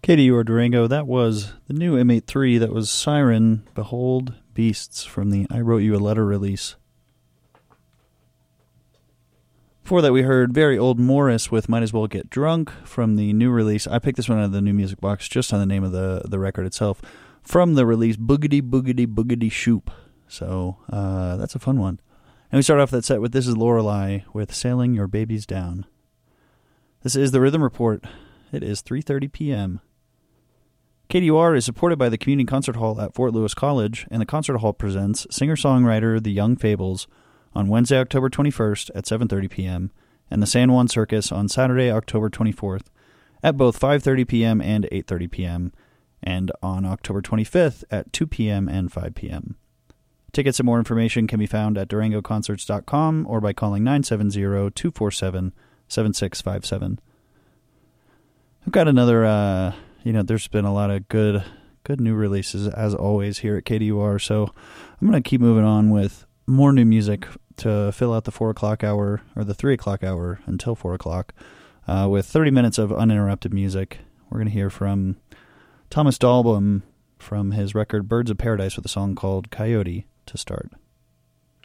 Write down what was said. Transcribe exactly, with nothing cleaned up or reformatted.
K D U R Durango, that was the new M eighty-three. That was Siren, Behold Beasts from the I Wrote You a Letter release. Before that, we heard Very Old Morris with Might As Well Get Drunk from the new release. I picked this one out of the new music box just on the name of the, the record itself. From the release Boogity Boogity Boogity Shoop. So uh, that's a fun one. And we start off that set with This Is Lorelei with Sailing Your Babies Down. This is the Rhythm Report. It is three thirty p.m. K D U R is supported by the Community Concert Hall at Fort Lewis College, and the Concert Hall presents singer-songwriter The Young Fables on Wednesday, October twenty-first at seven thirty p.m., and the San Juan Circus on Saturday, October twenty-fourth at both five thirty p.m. and eight thirty p.m., and on October twenty-fifth at two p.m. and five p.m. Tickets and more information can be found at durango concerts dot com or by calling nine seven zero, two four seven, seven six five seven. I've got another... Uh, You know, there's been a lot of good good new releases, as always, here at K D U R, so I'm going to keep moving on with more new music to fill out the four o'clock hour, or the three o'clock hour until four o'clock, uh, with thirty minutes of uninterrupted music. We're going to hear from Thomas Dalbum from his record Birds of Paradise with a song called Coyote to start.